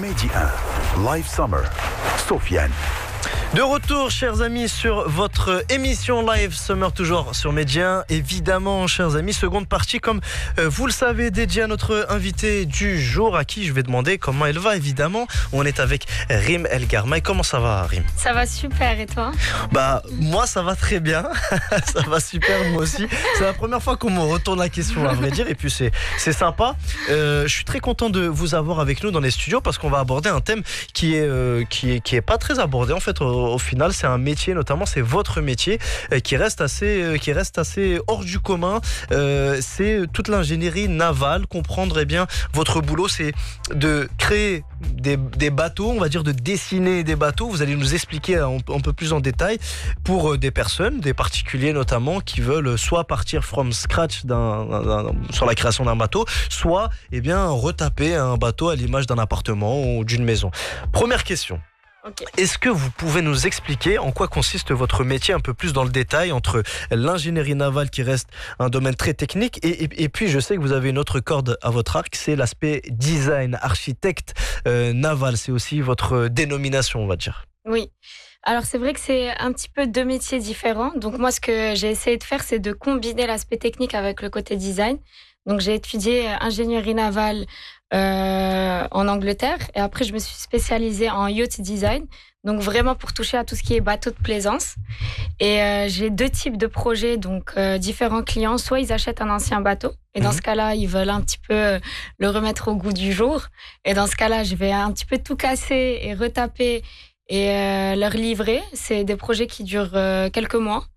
Medi 1, Live Summer, Sofiane. De retour, chers amis, sur votre émission Live Summer, toujours sur Média. Évidemment, chers amis, seconde partie, comme vous le savez, dédiée à notre invité du jour, à qui je vais demander comment elle va, évidemment. On est avec Rim El Garmaï. Comment ça va, Rim? Ça va super, et toi? Bah, moi, ça va très bien. Ça va super, moi aussi. C'est la première fois qu'on me retourne la question, à vrai dire, et puis c'est sympa. Je suis très content de vous avoir avec nous dans les studios, parce qu'on va aborder un thème qui est pas très abordé, en fait. Au final, c'est un métier, notamment c'est votre métier qui reste assez hors du commun. C'est toute l'ingénierie navale. Comprendre bien votre boulot, c'est de créer des bateaux, on va dire de dessiner des bateaux. Vous allez nous expliquer un peu plus en détail pour des personnes, des particuliers notamment, qui veulent soit partir from scratch sur la création d'un bateau, soit retaper un bateau à l'image d'un appartement ou d'une maison. Première question. Okay. Est-ce que vous pouvez nous expliquer en quoi consiste votre métier un peu plus dans le détail, entre l'ingénierie navale qui reste un domaine très technique et puis je sais que vous avez une autre corde à votre arc, c'est l'aspect design, architecte naval, c'est aussi votre dénomination, on va dire. Oui, alors c'est vrai que c'est un petit peu deux métiers différents. Donc moi, ce que j'ai essayé de faire, c'est de combiner l'aspect technique avec le côté design. Donc j'ai étudié ingénierie navale en Angleterre et après je me suis spécialisée en yacht design, donc vraiment pour toucher à tout ce qui est bateau de plaisance. Et j'ai deux types de projets, donc différents clients. Soit ils achètent un ancien bateau et dans ce cas-là ils veulent un petit peu le remettre au goût du jour, et dans ce cas-là je vais un petit peu tout casser et retaper et leur livrer. C'est des projets qui durent quelques mois.